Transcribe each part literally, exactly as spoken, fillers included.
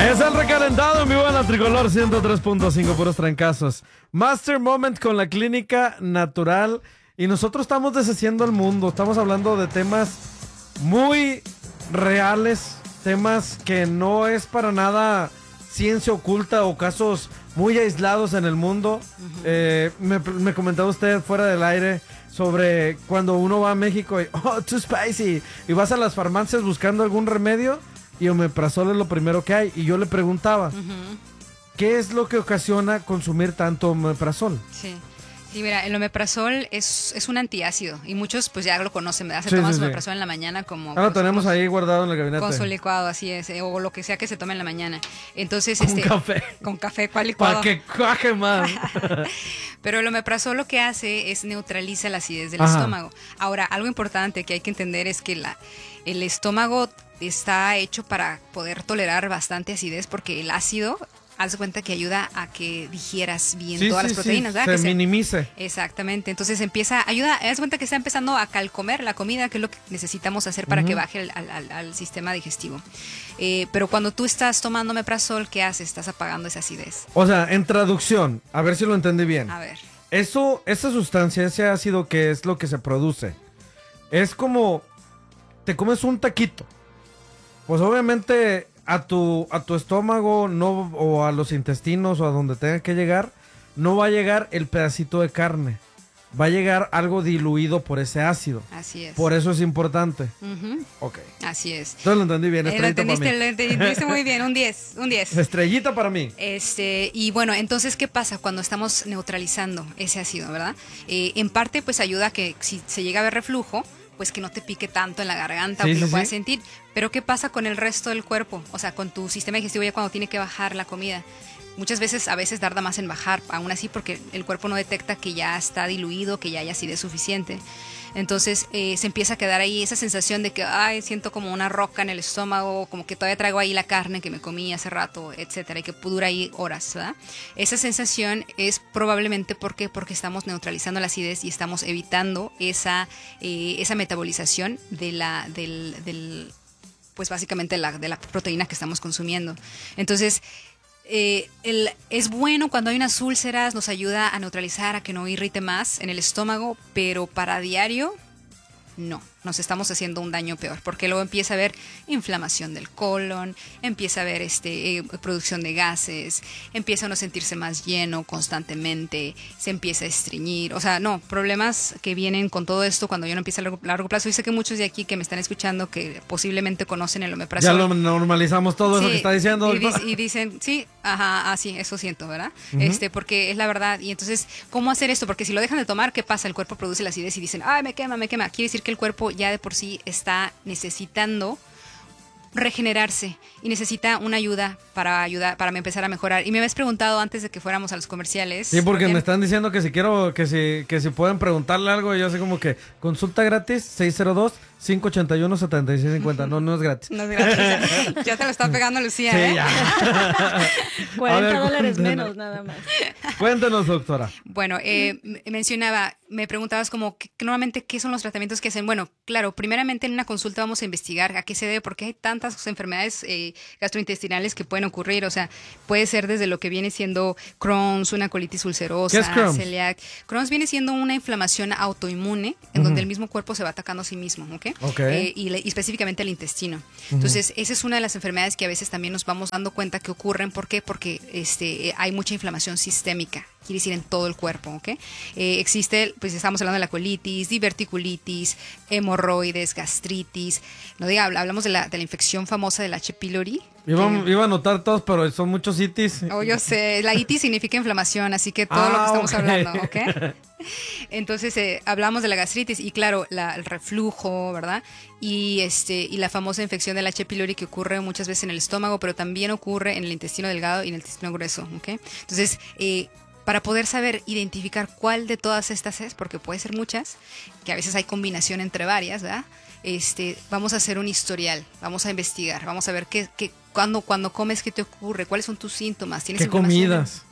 Es el recalentado en vivo en la Tricolor ciento tres punto cinco, puros trancazos. Master Moment con la Clínica Natural. Y nosotros estamos deshaciendo el mundo. Estamos hablando de temas muy reales, temas que no es para nada ciencia oculta o casos muy aislados en el mundo. Uh-huh. eh, me, me comentaba usted fuera del aire sobre cuando uno va a México y, oh, too spicy, y vas a las farmacias buscando algún remedio y omeprazol es lo primero que hay. Y yo le preguntaba, uh-huh, ¿qué es lo que ocasiona consumir tanto omeprazol? Sí. Sí, mira, el omeprazol es, es un antiácido y muchos pues ya lo conocen, ¿verdad? Se sí, toman sí, su sí. omeprazol en la mañana como... Ahora lo tenemos ahí guardado en el gabinete. Con su licuado, así es, eh, o lo que sea que se tome en la mañana. Entonces, con este... café. Con café, ¿cuál licuado? Para que cuaje más. Pero el omeprazol lo que hace es neutraliza la acidez del Ajá. estómago. Ahora, algo importante que hay que entender es que la, el estómago está hecho para poder tolerar bastante acidez porque el ácido... haz de cuenta que ayuda a que digieras bien sí, todas sí, las proteínas, sí, ¿verdad? Se que minimice. Se, exactamente. Entonces empieza, ayuda, haz de cuenta que está empezando a calcomer la comida, que es lo que necesitamos hacer para uh-huh. que baje el, al, al, al sistema digestivo. Eh, pero cuando tú estás tomando omeprazol, ¿qué haces? Estás apagando esa acidez. O sea, en traducción, a ver si lo entendí bien. A ver. Eso, esa sustancia, ese ácido que es lo que se produce, es como, te comes un taquito. Pues obviamente... A tu, a tu estómago no, o a los intestinos o a donde tenga que llegar, no va a llegar el pedacito de carne. Va a llegar algo diluido por ese ácido. Así es. Por eso es importante. Uh-huh. Ok. Así es. Entonces lo entendí bien. Estrellita eh, lo para mí. Lo entendiste muy bien. Un diez. Un diez. Estrellita para mí. Este, y bueno, entonces, ¿qué pasa cuando estamos neutralizando ese ácido, verdad? Eh, en parte, pues ayuda a que si se llega a ver reflujo, pues que no te pique tanto en la garganta sí, o que sí, lo puedas sí. sentir. Pero ¿qué pasa con el resto del cuerpo? O sea, con tu sistema digestivo ya cuando tiene que bajar la comida. Muchas veces, a veces tarda más en bajar, aún así porque el cuerpo no detecta que ya está diluido, que ya hay acidez suficiente. Entonces eh, se empieza a quedar ahí esa sensación de que ay, siento como una roca en el estómago, como que todavía traigo ahí la carne que me comí hace rato, etcétera, y que dura ahí horas, ¿verdad? Esa sensación es probablemente porque, porque estamos neutralizando la acidez y estamos evitando esa, eh, esa metabolización de la, del, del, pues básicamente la, de la proteína que estamos consumiendo. Entonces, Eh, el, es bueno cuando hay unas úlceras, nos ayuda a neutralizar, a que no irrite más en el estómago, pero para diario, no, nos estamos haciendo un daño peor, porque luego empieza a haber inflamación del colon, empieza a haber este, eh, producción de gases, empieza a uno sentirse más lleno constantemente, se empieza a estreñir, o sea, no, problemas que vienen con todo esto cuando ya no empieza a largo, largo plazo. Y sé que muchos de aquí que me están escuchando que posiblemente conocen el omeprazol. Ya lo normalizamos todo sí, eso que está diciendo. Y, y dicen, sí, ajá, así, ah, eso siento, ¿verdad? Uh-huh. Este, porque es la verdad. Y entonces, ¿cómo hacer esto? Porque si lo dejan de tomar, ¿qué pasa? El cuerpo produce la acidez y dicen, ay, me quema, me quema. Quiere decir que el cuerpo ya de por sí está necesitando regenerarse y necesita una ayuda para ayudar para empezar a mejorar. Y me habías preguntado antes de que fuéramos a los comerciales. Sí, porque me están diciendo que si quiero, que si, que si pueden preguntarle algo, y yo así como que consulta gratis seis cero dos, cinco ocho uno, siete seis cinco cero. No, no es gratis. No es gratis. Ya te lo está pegando Lucía, sí, ¿eh? Ya. cuarenta dólares menos nada más. Cuéntanos, doctora. Bueno, eh, mencionaba, me preguntabas como que, que normalmente qué son los tratamientos que hacen. Bueno, claro, primeramente en una consulta vamos a investigar a qué se debe, porque hay tantas enfermedades eh, gastrointestinales que pueden ocurrir. O sea, puede ser desde lo que viene siendo Crohn's, una colitis ulcerosa, ¿Qué es Crohn's? celiac. Crohn's viene siendo una inflamación autoinmune en uh-huh. donde el mismo cuerpo se va atacando a sí mismo, ¿ok? Okay. Eh, y, y específicamente el intestino. Uh-huh. Entonces, esa es una de las enfermedades que a veces también nos vamos dando cuenta que ocurren. ¿Por qué? Porque este, eh, hay mucha inflamación sistémica. Quiere decir en todo el cuerpo, ¿ok? Eh, existe, pues estamos hablando de la colitis, diverticulitis, hemorroides, gastritis. No diga, hablamos de la, de la infección famosa del H. pylori. Iba, que, iba a anotar todos, pero son muchos itis. Oh, yo sé, la itis significa inflamación, así que todo ah, lo que estamos okay. hablando, ¿ok? Entonces eh, hablamos de la gastritis y claro, la, el reflujo, ¿verdad? Y este y la famosa infección del H. pylori que ocurre muchas veces en el estómago, pero también ocurre en el intestino delgado y en el intestino grueso, ¿ok? Entonces, eh, para poder saber identificar cuál de todas estas es, porque puede ser muchas, que a veces hay combinación entre varias, ¿verdad? Este, vamos a hacer un historial, vamos a investigar, vamos a ver qué, qué cuando, cuando comes, qué te ocurre, cuáles son tus síntomas, ¿tienes qué comidas.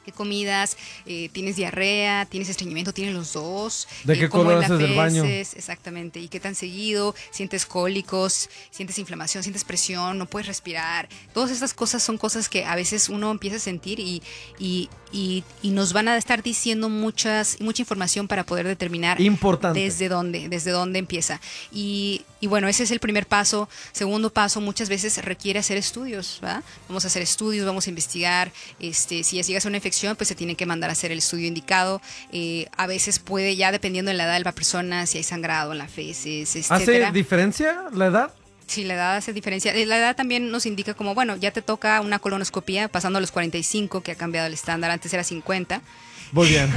qué comidas, eh, tienes diarrea, tienes estreñimiento, tienes los dos. ¿De eh, qué color haces el baño? Exactamente, y qué tan seguido, sientes cólicos, sientes inflamación, sientes presión, no puedes respirar. Todas estas cosas son cosas que a veces uno empieza a sentir y, y, y, y nos van a estar diciendo muchas, mucha información para poder determinar Importante. desde dónde, desde dónde empieza. Y, y bueno, ese es el primer paso. Segundo paso, muchas veces requiere hacer estudios, ¿verdad? Vamos a hacer estudios, vamos a investigar, este, si ya llegas a una infección, pues se tiene que mandar a hacer el estudio indicado. Eh, a veces puede, ya dependiendo de la edad de la persona, si hay sangrado en las feces, etcétera. ¿Hace diferencia la edad? Sí, la edad hace diferencia. La edad también nos indica como, bueno, ya te toca una colonoscopía pasando a los cuarenta y cinco, que ha cambiado el estándar, antes era cincuenta. Muy bien.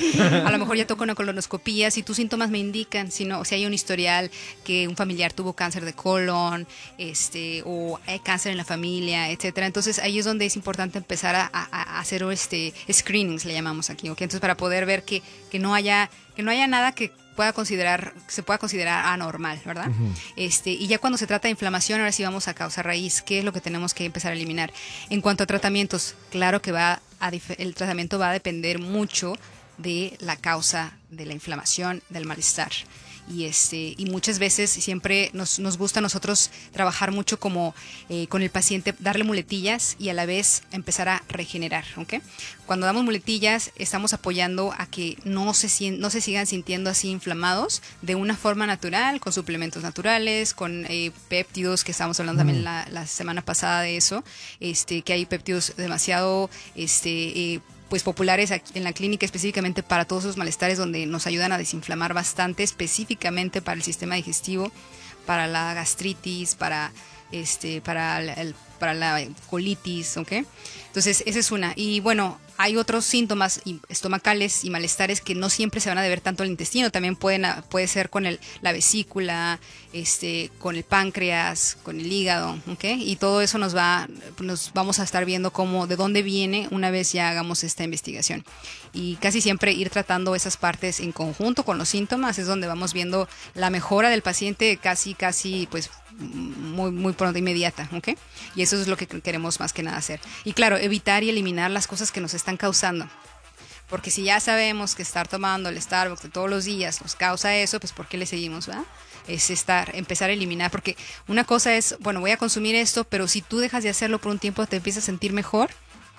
A lo mejor ya toca una colonoscopía, si tus síntomas me indican, si no, si hay un historial que un familiar tuvo cáncer de colon, este, o hay cáncer en la familia, etcétera. Entonces ahí es donde es importante empezar a, a, a hacer este screenings, le llamamos aquí, ¿ok? Entonces para poder ver que, que no haya, que no haya nada que pueda considerar, se pueda considerar anormal, ¿verdad? Uh-huh. Este, y ya cuando se trata de inflamación, ahora sí vamos a causa raíz, ¿qué es lo que tenemos que empezar a eliminar? En cuanto a tratamientos, claro que va a dif- el tratamiento va a depender mucho de la causa de la inflamación, del malestar. Y este y muchas veces siempre nos, nos gusta a nosotros trabajar mucho como eh, con el paciente, darle muletillas y a la vez empezar a regenerar, ¿ok? Cuando damos muletillas estamos apoyando a que no se, no se sigan sintiendo así inflamados de una forma natural, con suplementos naturales, con eh, péptidos, que estábamos hablando mm. también la, la semana pasada de eso, este que hay péptidos demasiado este eh, pues populares en la clínica específicamente para todos esos malestares, donde nos ayudan a desinflamar bastante, específicamente para el sistema digestivo, para la gastritis, para este para el, para la colitis, ¿ok? Entonces esa es una. Y bueno, hay otros síntomas estomacales y malestares que no siempre se van a deber tanto al intestino, también pueden puede ser con el, la vesícula, este, con el páncreas, con el hígado, ¿ok? Y todo eso nos va, nos vamos a estar viendo cómo, de dónde viene una vez ya hagamos esta investigación. Y casi siempre ir tratando esas partes en conjunto con los síntomas es donde vamos viendo la mejora del paciente casi, casi, pues, muy, muy pronto, inmediata, ¿ok? Y eso es lo que queremos más que nada hacer. Y claro, evitar y eliminar las cosas que nos están causando. Porque si ya sabemos que estar tomando el Starbucks de todos los días nos causa eso, pues ¿por qué le seguimos, verdad? Es estar, empezar a eliminar, porque una cosa es, bueno, voy a consumir esto, pero si tú dejas de hacerlo por un tiempo te empiezas a sentir mejor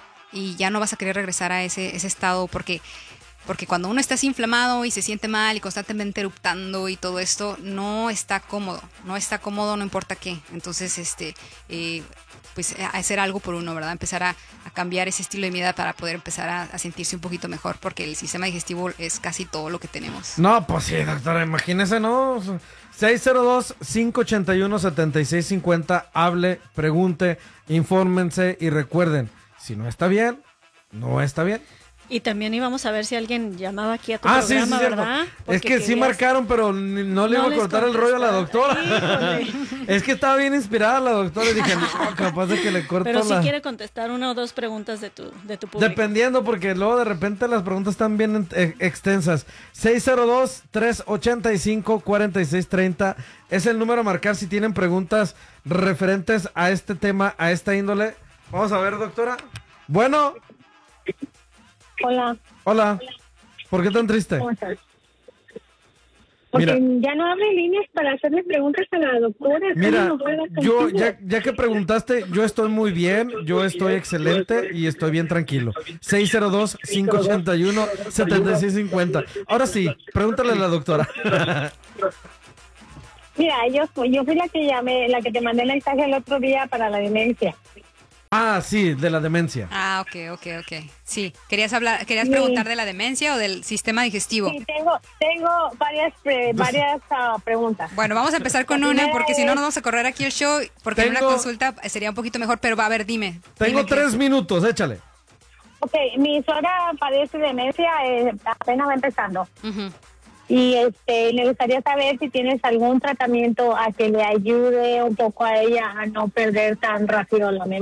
y ya no vas a querer regresar a ese, ese estado, porque... Porque cuando uno está así inflamado y se siente mal y constantemente eruptando y todo esto, no está cómodo, no está cómodo, no importa qué. Entonces, este, eh, pues hacer algo por uno, ¿verdad? Empezar a, a cambiar ese estilo de vida para poder empezar a, a sentirse un poquito mejor, porque el sistema digestivo es casi todo lo que tenemos. No, pues sí, doctora, imagínese, ¿no? seis cero dos, cinco ocho uno, siete seis cinco cero, hable, pregunte, infórmense y recuerden, si no está bien, no está bien. Y también íbamos a ver si alguien llamaba aquí a tu ah, programa, sí, sí, ¿verdad? Porque es que querías... sí marcaron, pero no le no iba a cortar el rollo a la doctora. Es que estaba bien inspirada la doctora y dije, no, capaz de que le corto pero la... si quiere contestar una o dos preguntas de tu, de tu público. Dependiendo, porque luego de repente las preguntas están bien eh, extensas. seis cero dos, tres ocho cinco, cuatro seis tres cero es el número a marcar si tienen preguntas referentes a este tema, a esta índole. Vamos a ver, doctora. Bueno... Hola. Hola. ¿Por qué tan triste? ¿Cómo estás? Porque mira, ya no abre líneas para hacerle preguntas a la doctora. Mira, yo ya, ya que preguntaste, yo estoy muy bien, yo estoy excelente y estoy bien tranquilo. seis cero dos, cinco ocho uno, siete seis cinco cero. Ahora sí, pregúntale a la doctora. Mira, yo, yo fui la que llamé, la que te mandé el mensaje el otro día para la demencia. Ah, sí, de la demencia. Ah, ok, ok, ok. Sí, ¿querías hablar, querías sí. preguntar de la demencia o del sistema digestivo? Sí, tengo, tengo varias, pre, varias uh, preguntas. Bueno, vamos a empezar con la una, porque es... si no nos vamos a correr aquí el show, porque tengo... en una consulta sería un poquito mejor, pero va, a ver, dime. Tengo dime tres minutos, échale. Ok, mi suegra padece demencia, eh, apenas va empezando. Uh-huh. Y este, le gustaría saber si tienes algún tratamiento a que le ayude un poco a ella a no perder tan rápido la memoria.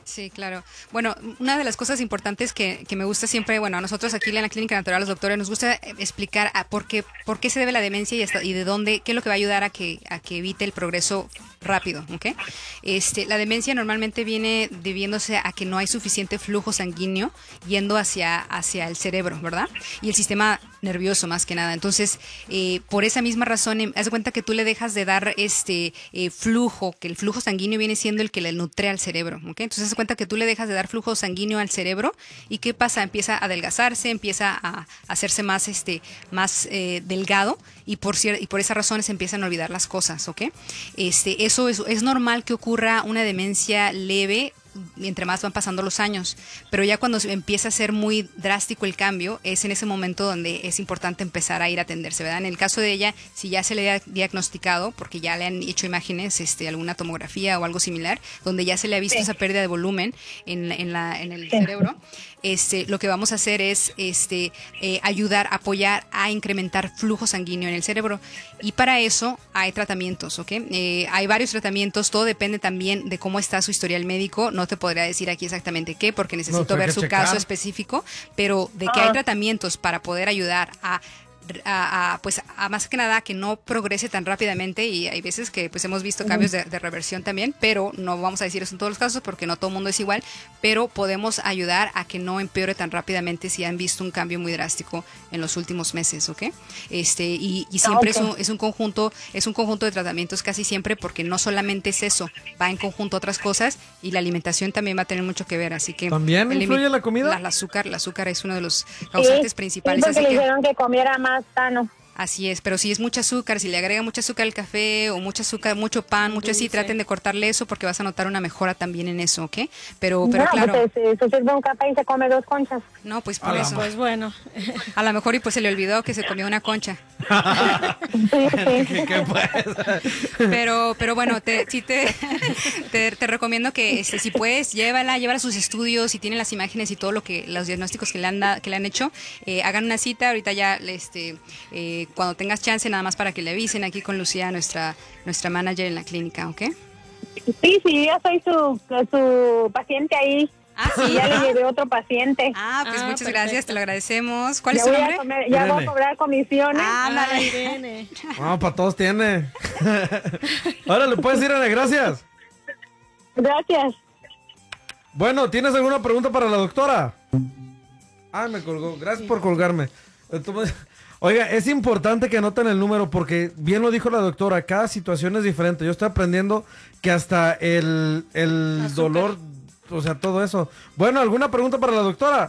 Sí, claro. Bueno, una de las cosas importantes que, que me gusta siempre, bueno, a nosotros aquí en la Clínica Natural, los doctores, nos gusta explicar a por qué, por qué se debe la demencia y, hasta, y de dónde, qué es lo que va a ayudar a que, a que evite el progreso rápido, ¿ok? Este, la demencia normalmente viene debiéndose a que no hay suficiente flujo sanguíneo yendo hacia, hacia el cerebro, ¿verdad? Y el sistema nervioso más que nada. Entonces, eh, por esa misma razón, eh, haz de cuenta que tú le dejas de dar este eh, flujo, que el flujo sanguíneo viene siendo el que le nutre al cerebro, ¿ok? Entonces, haz de cuenta que tú le dejas de dar flujo sanguíneo al cerebro y ¿qué pasa? Empieza a adelgazarse, empieza a, a hacerse más, este, más eh, delgado y por, y por esa razón se empiezan a olvidar las cosas, ¿ok? Este, eso es, es normal que ocurra una demencia leve mientras más van pasando los años, pero ya cuando empieza a ser muy drástico el cambio, es en ese momento donde es importante empezar a ir a atenderse, ¿verdad? En el caso de ella, si ya se le ha diagnosticado, porque ya le han hecho imágenes, este, alguna tomografía o algo similar, donde ya se le ha visto sí. esa pérdida de volumen en, en, la, en el sí. cerebro, este, lo que vamos a hacer es este, eh, ayudar, apoyar a incrementar flujo sanguíneo en el cerebro, y para eso hay tratamientos, ¿ok? Eh, hay varios tratamientos, todo depende también de cómo está su historial médico. No te podría decir aquí exactamente qué, porque necesito no, ver su checar. caso específico, pero de que hay tratamientos para poder ayudar a A, a, pues a más que nada que no progrese tan rápidamente, y hay veces que pues hemos visto cambios de, de reversión también, pero no vamos a decir eso en todos los casos porque no todo el mundo es igual, pero podemos ayudar a que no empeore tan rápidamente si han visto un cambio muy drástico en los últimos meses, ¿ok? Este, y, y siempre okay. es, un, es un conjunto, es un conjunto de tratamientos casi siempre, porque no solamente es eso, va en conjunto otras cosas, y la alimentación también va a tener mucho que ver, así que ¿también influye la comida? La, el azúcar, el azúcar es uno de los causantes sí, principales. Sí, porque así le que, dijeron que comiera más sano. Así es, pero si es mucho azúcar, si le agrega mucho azúcar al café o mucho azúcar, mucho pan, mucho así, traten de cortarle eso porque vas a notar una mejora también en eso, ¿ok? Pero, pero no, claro. Pues, se, se sirve un café y se come dos conchas. No, pues por ah, eso. Pues bueno. A lo mejor y pues se le olvidó que se comió una concha. sí, sí. ¿Qué, qué pero, pero bueno, te, sí te, te, te recomiendo que este, si puedes, llévala, llévala a sus estudios, si tienen las imágenes y todo lo que, los diagnósticos que le han, da, que le han hecho, eh, hagan una cita, ahorita ya, este, eh, cuando tengas chance, nada más para que le avisen aquí con Lucía, nuestra nuestra manager en la clínica, ¿ok? Sí, sí, yo soy su, su paciente ahí. Ah, sí. Ya le llevé otro paciente. Ah, pues ah, muchas perfecto. gracias, te lo agradecemos. ¿Cuál ya es tu voy nombre? A comer, ya voy a cobrar comisiones. Ah, Ay, Irene. No, para todos tiene. Ahora le puedes ir, Ana, gracias. Gracias. Bueno, ¿tienes alguna pregunta para la doctora? Ah, me colgó. Gracias sí. por colgarme. Entonces, oiga, es importante que anoten el número porque, bien lo dijo la doctora, cada situación es diferente. Yo estoy aprendiendo que hasta el, el dolor, o sea, todo eso. Bueno, ¿alguna pregunta para la doctora?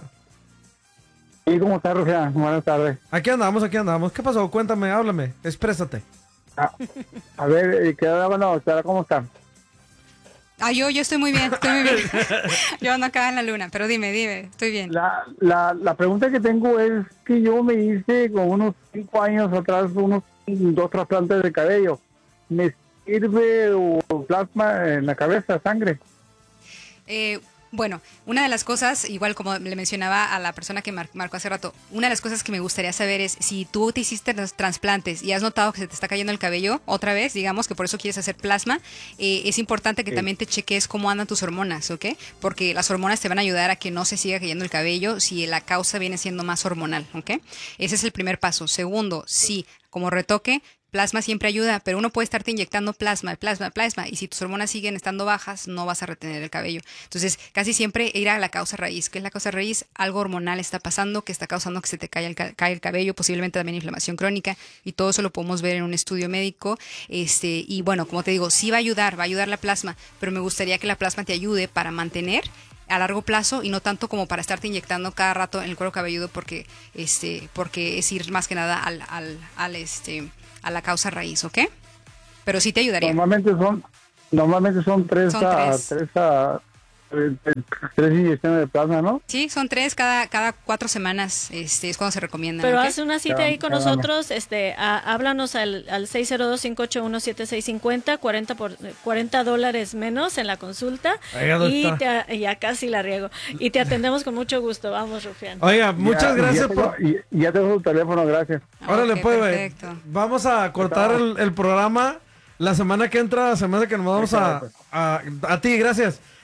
Sí, ¿cómo está, Rufia? Buenas tardes. Aquí andamos, aquí andamos. ¿Qué pasó? Cuéntame, háblame, exprésate. Ah, a ver, ¿qué onda, bueno, doctora? ¿Cómo está? Ah, yo, yo estoy muy bien, estoy muy bien. Yo ando acá en la luna, pero dime, dime, estoy bien. La, la, la pregunta que tengo es que yo me hice con unos cinco años atrás unos dos trasplantes de cabello. ¿Me sirve o plasma en la cabeza, sangre? Eh... Bueno, una de las cosas, igual como le mencionaba a la persona que mar- marcó hace rato, una de las cosas que me gustaría saber es si tú te hiciste los trasplantes y has notado que se te está cayendo el cabello otra vez, digamos que por eso quieres hacer plasma, eh, es importante que sí. también te cheques cómo andan tus hormonas, ¿ok? Porque las hormonas te van a ayudar a que no se siga cayendo el cabello si la causa viene siendo más hormonal, ¿ok? Ese es el primer paso. Segundo, sí, como retoque, plasma siempre ayuda, pero uno puede estarte inyectando plasma, plasma, plasma, y si tus hormonas siguen estando bajas, no vas a retener el cabello. Entonces, casi siempre ir a la causa raíz. ¿Qué es la causa raíz? Algo hormonal está pasando que está causando que se te caiga el, ca- caiga el cabello, posiblemente también inflamación crónica, y todo eso lo podemos ver en un estudio médico. Este, y bueno, como te digo, sí va a ayudar, va a ayudar la plasma, pero me gustaría que la plasma te ayude para mantener a largo plazo y no tanto como para estarte inyectando cada rato en el cuero cabelludo, porque este, porque es ir más que nada al, al, al este a la causa raíz, ¿ok? Pero sí te ayudaría. Normalmente son, normalmente son tres, son a, tres. tres, a, tres, tres inyecciones de plasma, ¿no? Sí, son tres cada cada cuatro semanas, este es cuando se recomienda. Pero ¿okay? haz una cita ahí con Cada- nosotros, este, a- háblanos al, al seis cero dos, cinco ocho uno, siete seis cinco cero, cuarenta, por, cuarenta dólares menos en la consulta. Oiga, Y doctora. te, ya casi la riego. Y te atendemos con mucho gusto. Vamos, Rufián. Oiga, muchas Ya- gracias ya tengo, por... y- y ya tengo su teléfono, gracias. Órale, Ok, pues, güey. perfecto. Vamos a cortar el, el programa la semana que entra, la semana que nos vamos a, a... A ti, gracias.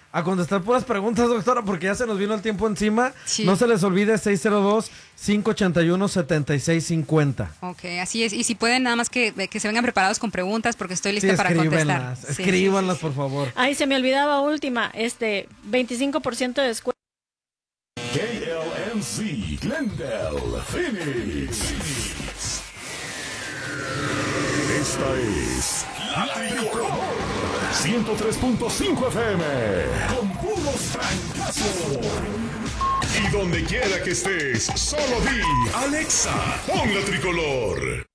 a contestar puras preguntas, doctora, porque ya se nos vino el tiempo encima. Sí. No se les olvide seis cero dos, cinco ocho uno, siete seis cinco cero. Ok, así es. Y si pueden, nada más que, que se vengan preparados con preguntas, porque estoy lista Sí, para contestar. escríbanlas, escríbanlas, sí, sí, sí, por favor. Ay, se me olvidaba última, este, veinticinco por ciento de descuento. K L M C, Glendale, Phoenix. Esta es La Tricolor ciento tres punto cinco F M con puros francazos. Y donde quiera que estés, solo di Alexa, pon La Tricolor.